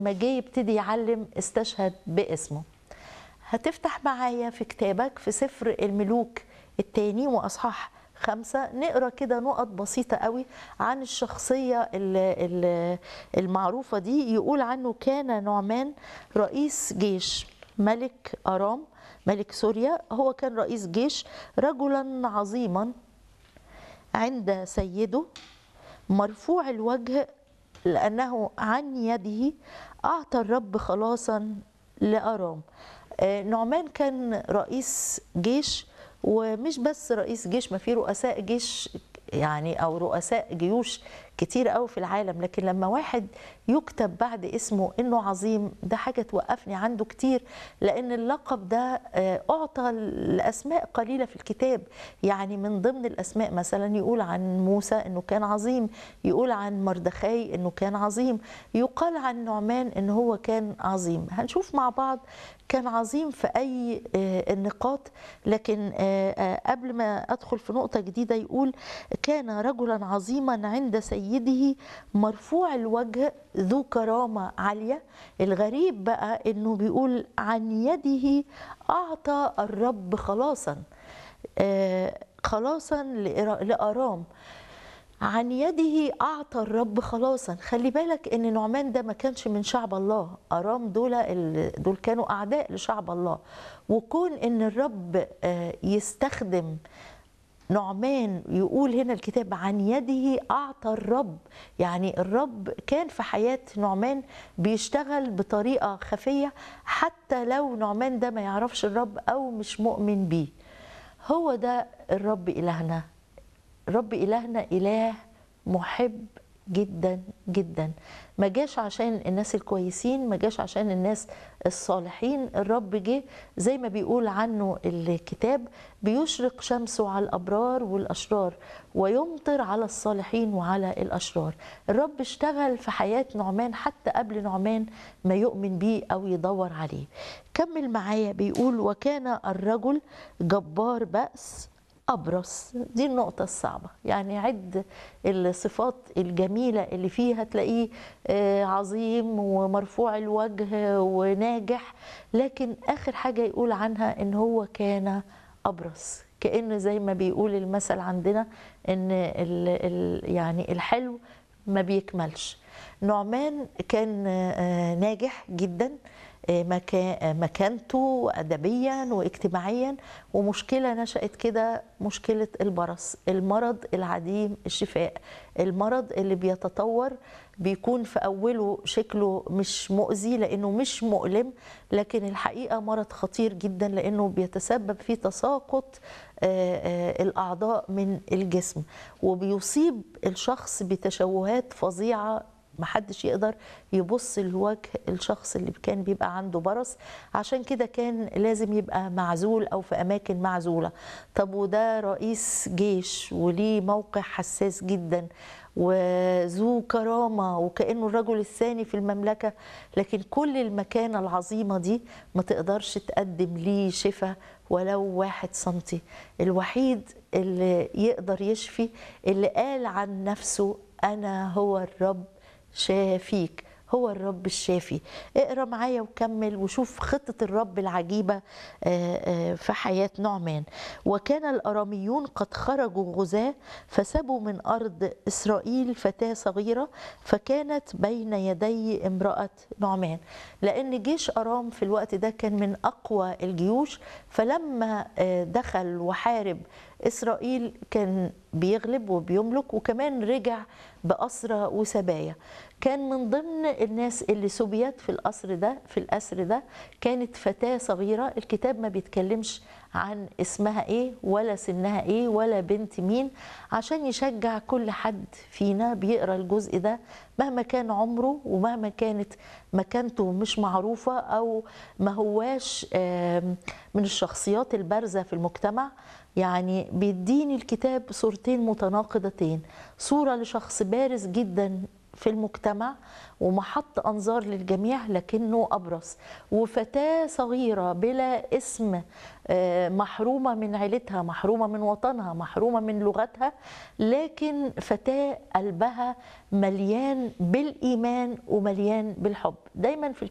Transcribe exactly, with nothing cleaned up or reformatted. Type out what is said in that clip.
ما جه يبتدي يعلم استشهد باسمه. هتفتح معايا في كتابك في سفر الملوك الثاني واصحاح خمسة، نقرا كده نقط بسيطة قوي عن الشخصية ال- ال- المعروفة دي. يقول عنه: كان نعمان رئيس جيش ملك أرام ملك سوريا، هو كان رئيس جيش، رجلا عظيما عند سيده، مرفوع الوجه، لأنه عن يده أعطى الرب خلاصا لأرام. آه، نعمان كان رئيس جيش، ومش بس رئيس جيش، ما في رؤساء جيش يعني أو رؤساء جيوش كتير قوي في العالم، لكن لما واحد يكتب بعد اسمه إنه عظيم، ده حاجة توقفني عنده كتير، لأن اللقب ده آه، أعطى لأسماء قليلة في الكتاب. يعني من ضمن الأسماء مثلا يقول عن موسى إنه كان عظيم، يقول عن مردخاي إنه كان عظيم، يقال عن نعمان إنه هو كان عظيم. هنشوف مع بعض كان عظيم في أي آه، النقاط. لكن آه، آه، قبل ما أدخل في نقطة جديدة، يقول: كان رجلا عظيما عند سيده، مرفوع الوجه، ذو كرامة عالية. الغريب بقى إنه بيقول عن يده أعطى الرب خلاصا، آه، خلاصا لإرا- لأرام. عن يده أعطى الرب خلاصا. خلي بالك إن نعمان ده ما كانش من شعب الله، أرام دول ال- دول كانوا أعداء لشعب الله. وكون إن الرب آه، يستخدم نعمان، يقول هنا الكتاب عن يده أعطى الرب، يعني الرب كان في حياة نعمان بيشتغل بطريقة خفية، حتى لو نعمان ده ما يعرفش الرب أو مش مؤمن بيه. هو ده الرب إلهنا. رب إلهنا إله محب جدا جدا، ما جاش عشان الناس الكويسين، ما جاش عشان الناس الصالحين. الرب جه زي ما بيقول عنه الكتاب: بيشرق شمسه على الأبرار والأشرار، ويمطر على الصالحين وعلى الأشرار. الرب اشتغل في حياة نعمان حتى قبل نعمان ما يؤمن بيه أو يدور عليه. كمل معايا، بيقول: وكان الرجل جبار بأس أبرص. دي النقطة الصعبة، يعني عد الصفات الجميلة اللي فيه، هتلاقيه آه، عظيم ومرفوع الوجه وناجح، لكن آخر حاجة يقول عنها إن هو كان أبرص. كأنه زي ما بيقول المثل عندنا إن ال ال يعني الحلو ما بيكملش. نعمان كان آه، ناجح جدا، آه، مكا- مكانته أدبيا واجتماعيا، ومشكلة نشأت كده، مشكلة البرص، المرض العديم الشفاء، المرض اللي بيتطور، بيكون في أوله شكله مش مؤذي لأنه مش مؤلم، لكن الحقيقة مرض خطير جدا لأنه بيتسبب في تساقط آه، آه، الأعضاء من الجسم، وبيصيب الشخص بتشوهات فظيعة. محدش يقدر يبص لوجه الشخص اللي كان بيبقى عنده برص، عشان كده كان لازم يبقى معزول أو في أماكن معزولة. طب وده رئيس جيش وليه موقع حساس جدا وذو كرامة وكأنه الرجل الثاني في المملكة، لكن كل المكانة العظيمة دي ما تقدرش تقدم ليه شفاء ولو واحد سنتي. الوحيد اللي يقدر يشفي اللي قال عن نفسه: أنا هو الرب شافيك، هو الرب الشافي. اقرا معايا وكمل وشوف خطة الرب العجيبة آه، آه، في حياة نعمان. وكان الأراميون قد خرجوا غزاة، فسبوا من أرض إسرائيل فتاة صغيرة، فكانت بين يدي امرأة نعمان. لأن جيش أرام في الوقت ده كان من أقوى الجيوش، فلما آه، دخل وحارب إسرائيل كان بيغلب وبيملك، وكمان رجع بأسرى وسبايا. كان من ضمن الناس اللي سبيت في الأسر ده في الأسر ده كانت فتاة صغيرة. الكتاب ما بيتكلمش عن اسمها ايه ولا سنها ايه ولا بنت مين، عشان يشجع كل حد فينا بيقرا الجزء ده مهما كان عمره ومهما كانت مكانته مش معروفة أو ما هواش آم، من الشخصيات البارزة في المجتمع. يعني بيديني الكتاب صورتين متناقضتين: صورة لشخص بارز جدا في المجتمع ومحط أنظار للجميع، لكنه أبرص. وفتاة صغيرة بلا اسم، محرومة من عيلتها، محرومة من وطنها، محرومة من لغتها، لكن فتاة قلبها مليان بالإيمان ومليان بالحب. دايما في